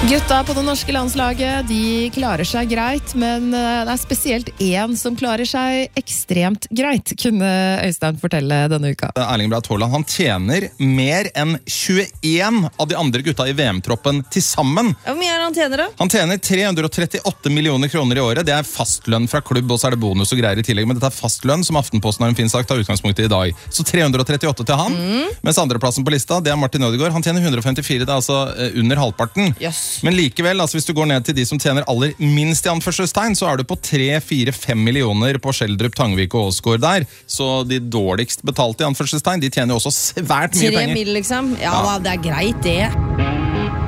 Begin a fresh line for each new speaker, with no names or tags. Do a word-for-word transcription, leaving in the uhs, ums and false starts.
Gutta på det norske landslaget, de klarer seg greit, men det er spesielt én som klarer seg ekstremt greit, kunne Øystein fortelle denne uka.
Erling Braut Haaland, han tjener mer enn tjueen av de andre gutta i V M-troppen til sammen.
Hvor mye er det han tjener da?
Han tjener tre hundre og trettiåtte millioner kroner i året. Det er fastlønn fra klubb, og så er det bonus og greier i tillegg. Men dette er fastlønn, som Aftenposten har en fin sak, tar utgangspunkt i i dag. Så tre hundre og trettiåtte til han, mm. mens andreplassen på lista, det er Martin Ødegaard. Han tjener hundre og femtifire, det er altså under halvparten.
Yes.
Men likevel, altså hvis du går ned til de som tjener aller minst i anførselstegn, så er du på tre, fire, fem millioner på Skjeldrup, Tangvik og Åsgård der. Så de dårligst betalte i anførselstegn, de tjener jo også svært mye
Tre
penger.
mil liksom? Ja, ja. Det er greit det.